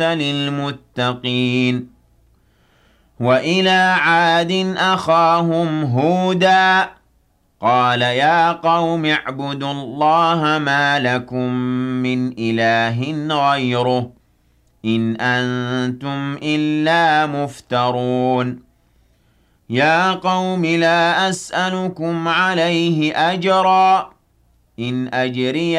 للمتقين وإلى عاد أخاهم هودا قال يا قوم اعبدوا الله ما لكم من إله غيره إن أنتم إلا مفترون يا قوم لا أسألكم عليه أجرا إن أجري